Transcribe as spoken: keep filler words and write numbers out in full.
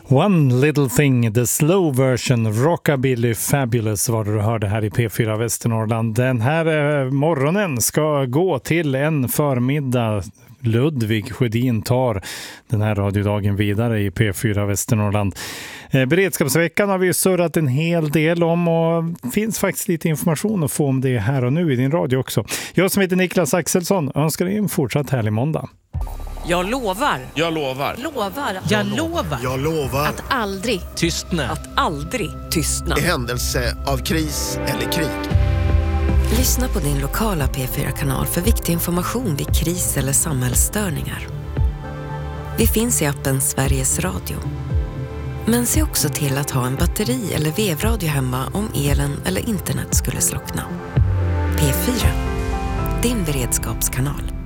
One Little Thing, the slow version, Rockabilly Fabulous var det du hörde här i P fyra Västernorrland. Den här eh, morgonen ska gå till en förmiddag. Ludvig Sjödin tar den här radiodagen vidare i P fyra Västernorrland. Eh, beredskapsveckan har vi ju surrat en hel del om och finns faktiskt lite information att få om det här och nu i din radio också. Jag som heter Niklas Axelsson önskar dig en fortsatt härlig måndag. Jag lovar. Jag lovar. Lovar. Jag lovar. Jag lovar. Att aldrig Tystna. Att aldrig tystna. I händelse av kris eller krig. Lyssna på din lokala P fyra-kanal för viktig information vid kris eller samhällsstörningar. Vi finns i appen Sveriges Radio. Men se också till att ha en batteri- eller vevradio hemma om elen eller internet skulle slockna. P fyra, din beredskapskanal.